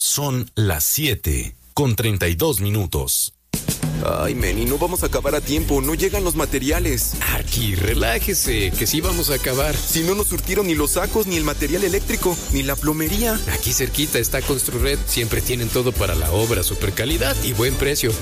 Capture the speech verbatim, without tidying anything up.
Son las siete con treinta y dos minutos. Ay, Manny, no vamos a acabar a tiempo, no llegan los materiales. Aquí, relájese, que sí vamos a acabar. Si no nos surtieron ni los sacos, ni el material eléctrico, ni la plomería. Aquí cerquita está Construred, siempre tienen todo para la obra, super calidad y buen precio.